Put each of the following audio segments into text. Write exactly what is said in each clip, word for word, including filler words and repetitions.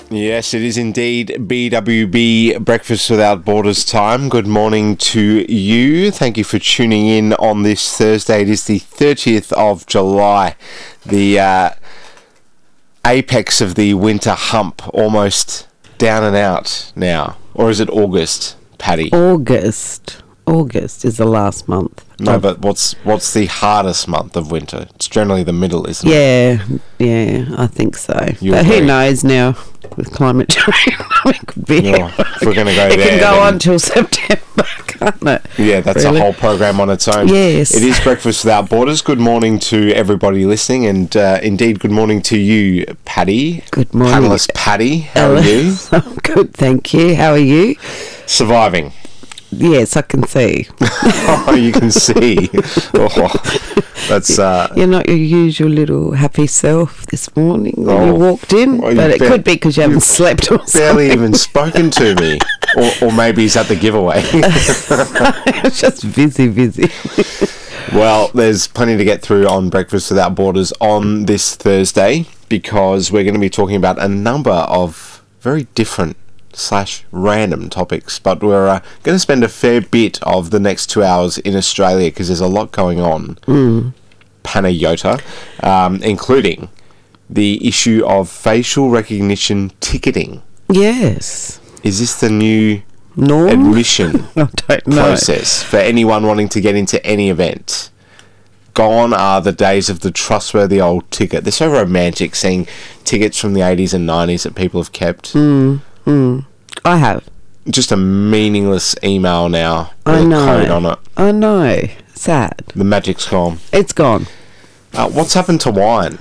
Yes, it is indeed B W B Breakfast Without Borders time. Good morning to you. Thank you for tuning in on this Thursday. It is the thirtieth of July, the uh, apex of the winter hump, almost down and out now. Or is it August, Paddy? August. August is the last month. No, of- but what's what's the hardest month of winter? It's generally the middle, isn't it? Yeah, yeah, I think so. You but agree? who knows now with climate change? It could be. Oh, if we're going to go it there, can go then- on till September, can't it? Yeah, that's Really? a whole program on its own. Yes. It is Breakfast Without Borders. Good morning to everybody listening, and uh, indeed, good morning to you, Paddy. Good morning. Panellist Paddy. How are you? I'm good, thank you. How are you? Surviving. Yes, I can see. Oh, you can see. Oh, that's... Uh, You're not your usual little happy self this morning when Oh, you walked in, well, you but it bet- could be because you haven't slept or something. barely even spoken to me. Or, or maybe he's at the giveaway. It's just busy, busy. Well, there's plenty to get through on Breakfast Without Borders on this Thursday, because we're going to be talking about a number of very different slash random topics, but we're uh, going to spend a fair bit of the next two hours in Australia because there's a lot going on. Mm. Panayota, um, including the issue of facial recognition ticketing. Yes. Is this the new Norm? admission I don't know. process for anyone wanting to get into any event? Gone are the days of the trustworthy old ticket. They're so romantic, seeing tickets from the eighties and nineties that people have kept. Mm, mm. I have. Just a meaningless email now with I a know. code on it. I know. Sad. The magic's gone. It's gone. Uh, what's happened to wine?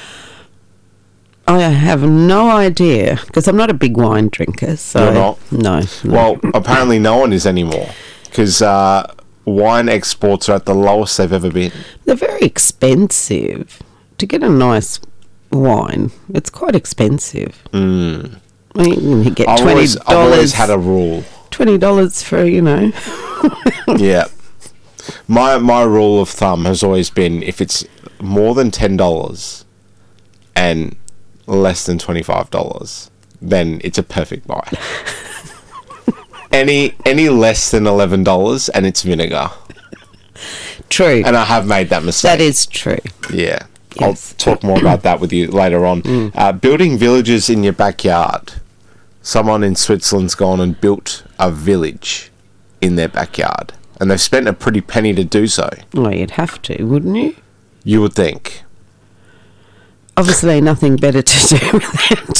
I have no idea because I'm not a big wine drinker. So You're not? No. no. Well, apparently no one is anymore, because uh, wine exports are at the lowest they've ever been. They're very expensive. To get a nice wine, it's quite expensive. Mm. I mean, you get I've twenty always, I've always dollars. had a rule. Twenty dollars for you know. Yeah. My my rule of thumb has always been, if it's more than ten dollars and less than twenty five dollars, then it's a perfect buy. any any less than eleven dollars and it's vinegar. True. And I have made that mistake. That is true. Yeah. Yes. I'll talk more about that with you later on. Mm. Uh, building villages in your backyard. Someone in Switzerland's gone and built a village in their backyard. And they've spent a pretty penny to do so. Well, you'd have to, wouldn't you? You would think. Obviously, nothing better to do with it.